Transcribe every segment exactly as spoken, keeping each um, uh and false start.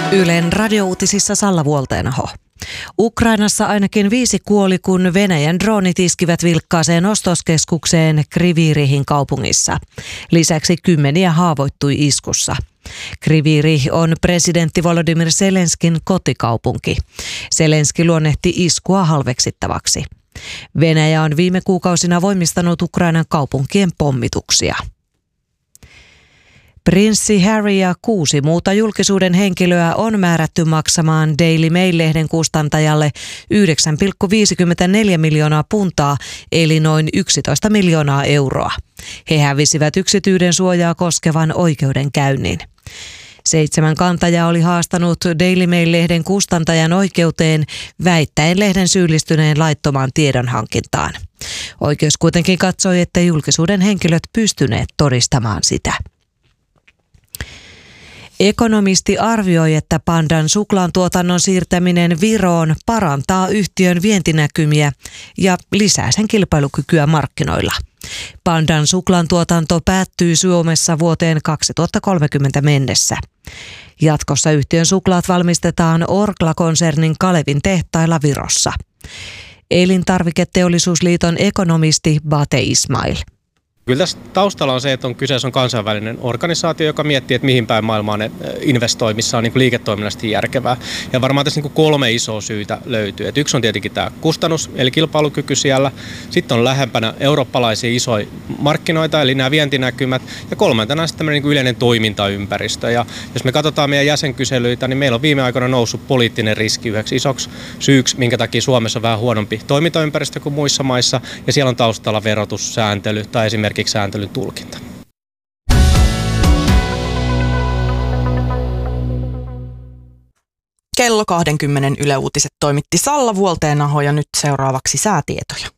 Ylen radiouutisissa Salla Vuolteenaho. Ukrainassa ainakin viisi kuoli, kun Venäjän droonit iskivät vilkkaaseen ostoskeskukseen Kryvyi Rihin kaupungissa. Lisäksi kymmeniä haavoittui iskussa. Kryvyi Rih on presidentti Volodymyr Zelenskin kotikaupunki. Zelenski luonnehti iskua halveksittavaksi. Venäjä on viime kuukausina voimistanut Ukrainan kaupunkien pommituksia. Prinssi Harry ja kuusi muuta julkisuuden henkilöä on määrätty maksamaan Daily Mail-lehden kustantajalle yhdeksän pilkku viisikymmentäneljä miljoonaa puntaa, eli noin yksitoista miljoonaa euroa. He hävisivät yksityisyyden suojaa koskevan oikeudenkäynnin. Seitsemän kantajaa oli haastanut Daily Mail-lehden kustantajan oikeuteen väittäen lehden syyllistyneen laittomaan tiedonhankintaan. Oikeus kuitenkin katsoi, että julkisuuden henkilöt pystyneet todistamaan sitä. Ekonomisti arvioi, että Pandan suklaan tuotannon siirtäminen Viroon parantaa yhtiön vientinäkymiä ja lisää sen kilpailukykyä markkinoilla. Pandan suklaan tuotanto päättyy Suomessa vuoteen kaksituhattakolmekymmentä mennessä. Jatkossa yhtiön suklaat valmistetaan Orkla-konsernin Kalevin tehtailla Virossa. Elintarviketeollisuusliiton ekonomisti Bate Ismail. Kyllä tässä taustalla on se, että on kyseessä on kansainvälinen organisaatio, joka miettii, että mihin päin maailmaa ne investoi, missä on niin kuin liiketoiminnallisesti järkevää. Ja varmaan tässä niin kuin kolme isoa syytä löytyy. Et yksi on tietenkin tämä kustannus, eli kilpailukyky siellä. Sitten on lähempänä eurooppalaisia isoja markkinoita, eli nämä vientinäkymät. Ja kolmantena sitten tämmöinen niin kuin yleinen toimintaympäristö. Ja jos me katsotaan meidän jäsenkyselyitä, niin meillä on viime aikoina noussut poliittinen riski yhdeksi isoksi syyksi, minkä takia Suomessa on vähän huonompi toimintaympäristö kuin muissa maissa. Ja siellä on taustalla verotussääntely tai esimerkiksi sääntelyn tulkinta. Kello kaksikymmentä Yle Uutiset toimitti Salla Vuolteenaho ja nyt seuraavaksi säätietoja.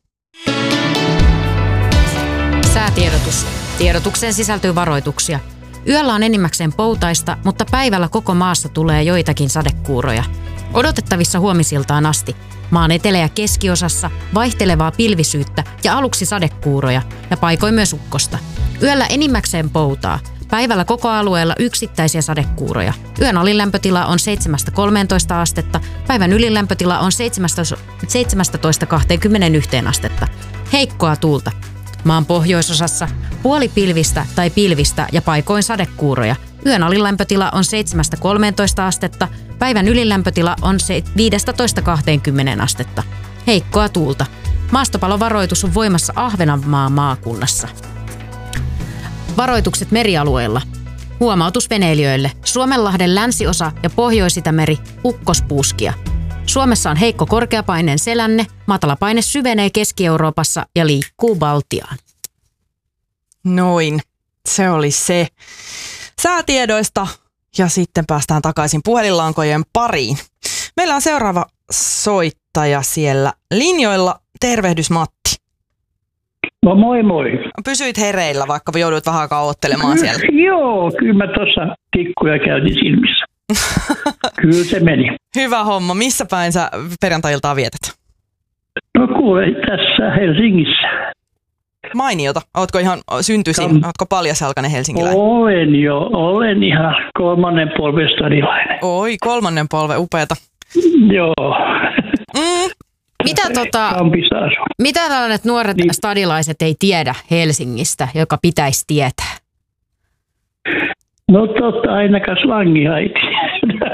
Säätiedotus. Tiedotukseen sisältyy varoituksia. Yöllä on enimmäkseen poutaista, mutta päivällä koko maassa tulee joitakin sadekuuroja. Odotettavissa huomisiltaan asti. Maan etelä- ja keskiosassa vaihtelevaa pilvisyyttä ja aluksi sadekuuroja ja paikoin myös ukkosta. Yöllä enimmäkseen poutaa. Päivällä koko alueella yksittäisiä sadekuuroja. Yön alinlämpötila on seitsemästä kolmeentoista astetta, päivän ylilämpötila on seitsemästätoista kahteenkymmeneenyhteen astetta. Heikkoa tuulta. Maan pohjoisosassa puolipilvistä tai pilvistä ja paikoin sadekuuroja. Yön alilämpötila on seitsemästä kolmeentoista astetta, päivän ylilämpötila on viidestätoista kahteenkymmeneen astetta. Heikkoa tuulta. Maastopalovaroitus on voimassa Ahvenanmaan maakunnassa. Varoitukset merialueilla. Huomautus veneilijöille. Suomenlahden länsiosa ja Pohjois-Itämeri ukkospuuskia. Suomessa on heikko korkeapaineen selänne, matalapaine syvenee Keski-Euroopassa ja liikkuu Baltiaan. Noin, se oli se. Säätiedoista ja sitten päästään takaisin puhelinlankojen pariin. Meillä on seuraava soittaja siellä linjoilla. Tervehdys Matti. No moi moi. Pysyit hereillä, vaikka joudut vähän aikaa odottelemaan siellä. Joo, kyllä mä tuossa tikkuja käytin silmissä. Kyllä se meni. Hyvä homma. Missä päin sä perjantai-iltaa vietät? No kuule, tässä Helsingissä. Mainiota. Ootko ihan syntyisin? Kam... Ootko paljasjalkainen helsinkiläinen? Olen jo. Olen ihan kolmannen polven stadilainen. Oi, kolmannen polven. Upeata. Joo. Mm. Mitä, tota, mitä tällaiset nuoret niin. stadilaiset ei tiedä Helsingistä, joka pitäisi tietää? No totta, ainakaan slangia ei tiedä.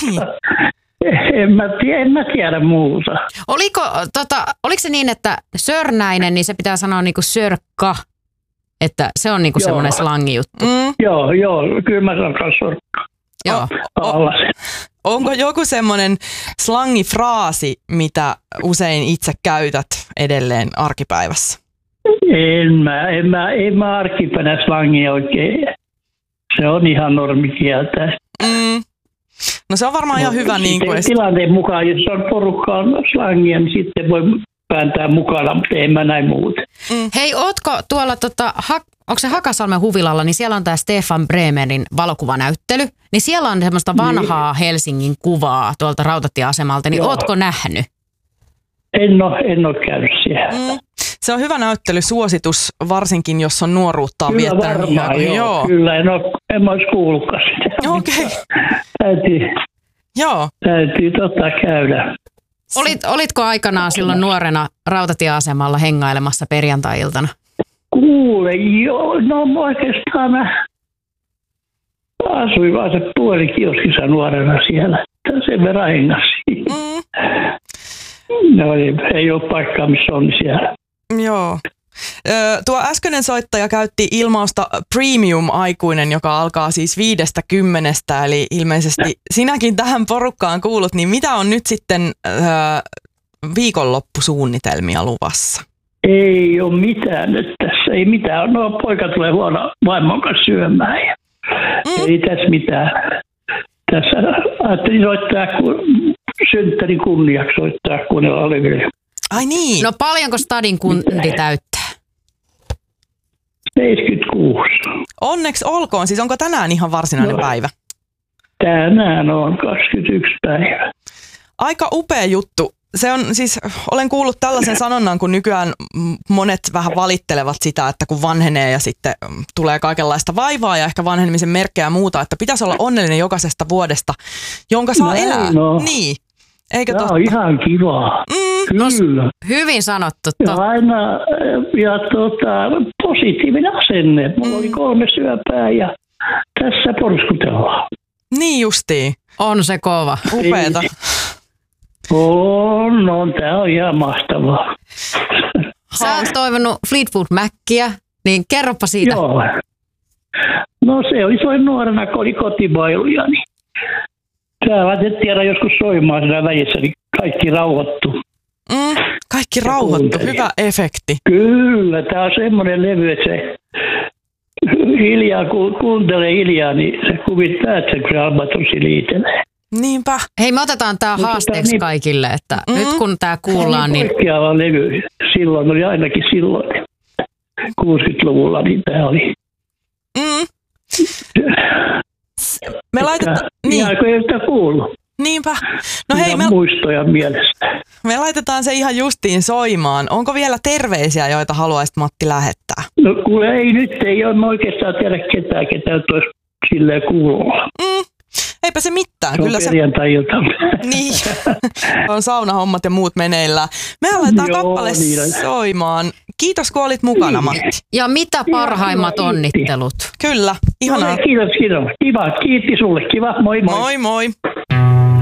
En mä, tiedä, en mä tiedä muuta. Oliko, tota, oliko se niin, että sörnäinen, niin se pitää sanoa niinku sörkka, että se on niinku semmoinen slangijuttu? Mm. Joo, joo, kyllä mä sanon sorkka. Joo. O- onko joku semmoinen slangifraasi, mitä usein itse käytät edelleen arkipäivässä? En mä, en mä, en mä arkipäivänä slangia oikein. Se on ihan normikieltä. Mm. No se on varmaan no, ihan hyvä. Niin kuin tilanteen mukaan, jos on porukkaan slangia, niin sitten voi pääntää mukana, mutta en mä näin muuta. Mm. Hei, ootko tuolla, tota, ha, onko se Hakasalmen huvilalla, niin siellä on tämä Stefan Bremerin valokuvanäyttely, niin siellä on semmoista vanhaa niin. Helsingin kuvaa tuolta rautatieasemalta, niin Joo. ootko nähnyt? En ole, en ole käynyt siellä. Mm. Se on hyvä näyttelysuositus, varsinkin jos on nuoruutta kyllä viettänyt. Varmaan, joo, joo. Kyllä, en, ole, en olisi kuullutkaan sitä. Okei. Okay. Täytyy, Joo. Täytyy tota käydä. Olit, olitko aikanaan silloin nuorena rautatieasemalla hengailemassa perjantai-iltana? Kuule, joo, no oikeastaan mä asuin vaan se puolikioskissa nuorena siellä. Sen verran hengasi. Mm. No ei, ei ole paikkaa, missä on siellä. Joo. Ö, tuo äskeinen soittaja käytti ilmausta premium-aikuinen, joka alkaa siis viidestä kymmenestä, eli ilmeisesti sinäkin tähän porukkaan kuulut, niin mitä on nyt sitten ö, viikonloppusuunnitelmia luvassa? Ei ole mitään nyt tässä, ei mitään. No poika tulee huono vaimon kanssa syömään ja mm. ei tässä mitään. Tässä ajattelin soittaa kun synttärin kunniaksi soittaa, kun ne oli vielä. Ai niin. No paljonko stadin kundi täyttää? seitsemänkymmentäkuusi. Onneksi olkoon. Siis onko tänään ihan varsinainen no, päivä? Tänään on kaksikymmentäyksi päivä. Aika upea juttu. Se on siis, olen kuullut tällaisen sanonnan, kun nykyään monet vähän valittelevat sitä, että kun vanhenee ja sitten tulee kaikenlaista vaivaa ja ehkä vanhenemisen merkkejä ja muuta, että pitäisi olla onnellinen jokaisesta vuodesta, jonka saa Näin elää. no. Niin. Eikö Tämä totta? on ihan kivaa. Mm. Kyllä. Hyvin sanottu. Ja aina ja tota, positiivinen asenne. Mulla mm. oli kolme syöpää ja tässä porskutellaan. Niin justiin. On se kova. Upeeta. On, on. Tämä on ihan mahtavaa. Sä oot toivonut Fleetwood Mackiä, niin kerropa siitä. Joo. No se oli soin nuorena, kun oli kotibailuja, niin täällä en tiedä joskus soimaan siinä välissä, niin kaikki rauhoittuu. Mm, kaikki rauhoittu, hyvä efekti. Kyllä, tämä on semmoinen levy, että se hiljaa, kun kuuntelee hiljaa, niin se kuvittaa, että se albatrossi liitelee. Niinpä. Hei, me otetaan tää No, haasteeksi niin. kaikille, että Mm. nyt kun tää kuullaan, niin Poikkeava levy. Silloin oli ainakin silloin, kuusikymmentäluvulla, niin tämä oli. Mm. Me laitetaan, niin, Ihan kuin ei sitä kuullut. niinpä. No hei, me, Muistoja mielestä. me laitetaan se ihan justiin soimaan. Onko vielä terveisiä, joita haluaisit, Matti, lähettää? No kuule, ei nyt, ei ole oikeastaan tiedä ketään, ketään olisi silleen kuulolla. Mm. Eipä se mitään. Se on Kyllä se perjantai-ilta. niin. on saunahommat ja muut meneillään. Me aletaan Joo, kappale niin. soimaan. Kiitos, kun olit mukana, Matti. ja mitä parhaimmat kiva, onnittelut? Kyllä, ihanaa. No, kiitos, kiitos. Kiva, kiitti sulle. Kiva, moi moi. Moi moi.